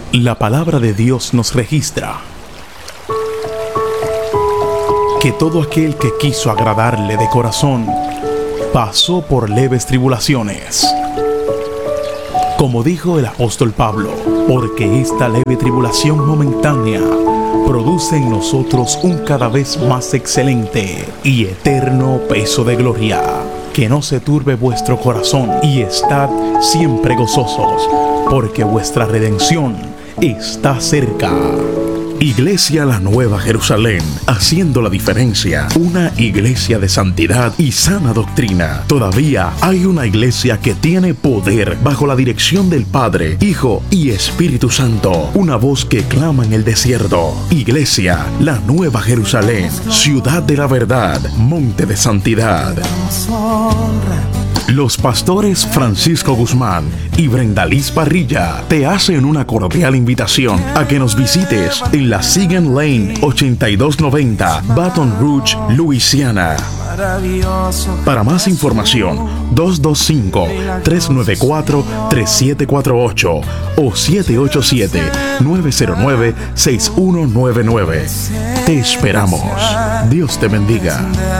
La palabra de Dios nos registra que todo aquel que quiso agradarle de corazón pasó por leves tribulaciones. Como dijo el apóstol Pablo, porque esta leve tribulación momentánea produce en nosotros un cada vez más excelente y eterno peso de gloria. Que no se turbe vuestro corazón y estad siempre gozosos, porque vuestra redención está cerca. Iglesia La Nueva Jerusalén, haciendo la diferencia. Una iglesia de santidad y sana doctrina. Todavía hay una iglesia que tiene poder bajo la dirección del Padre, Hijo y Espíritu Santo. Una voz que clama en el desierto. Iglesia La Nueva Jerusalén, ciudad de la verdad, monte de santidad. Los pastores Francisco Guzmán y Brendaliz Parrilla te hacen una cordial invitación a que nos visites en la Sigan Lane 8290, Baton Rouge, Luisiana. Para más información, 225-394-3748 o 787-909-6199. Te esperamos. Dios te bendiga.